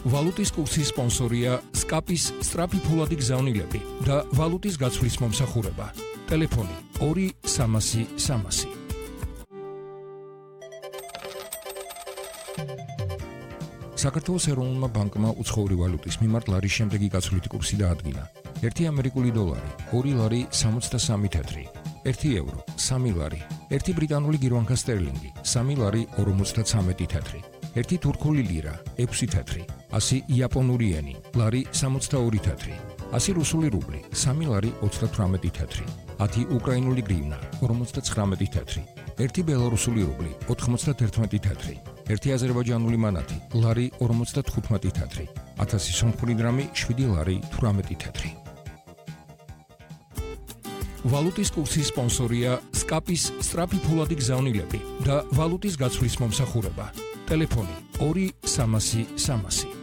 ვალუტის კურსის სპონსორია SCAP-ის სწრაფი ფულადი გზავნილები და ვალუტის გაცვლის მომსახურება. ტელეფონი 2-300-300. საქართველოს ეროვნულმა ბანკმა უცხოური ვალუტის მიმართ ლარის შემდეგი გაცვლითი კურსი დაადგინა. 1 ამერიკული დოლარი 2 ლარი 63 თეთრი, 1 ევრო 3 ლარი, 1 ბრიტანული გირვანქა სტერლინგი 3 ლარი 53 თეთრი, 1 თურქული ლირა 6 თეთრი, 100 იაპონური ენი ლარი 62 თეთრი, 100 რუსული რუბლი 3 ლარი 38 თეთრი, 10 უკრაინული გრივნა 59 თეთრი, 1 ბელარუსული რუბლი 91 თეთრი, 1 აზერბაიჯანული მანათი ლარი 55 თეთრი, 1000 სომხური დრამი 7 ლარი 18 თეთრი. ვალუტის კურსის სპონსორია SCAP-ის სწრაფი ფულადი გზავნილები და ვალუტის გაცვლის მომსახურება. ტელეფონი 2-300-300.